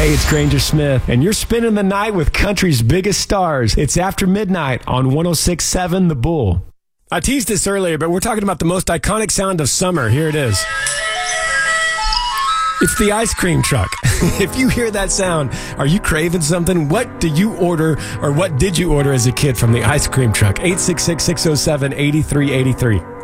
Hey, it's Granger Smith, and you're spending the night with country's biggest stars. It's After Midnight on 106.7 The Bull. I teased this earlier, but we're talking about the most iconic sound of summer. Here it is. It's the ice cream truck. If you hear that sound, are you craving something? What do you order, or what did you order as a kid from the ice cream truck? 866-607-8383.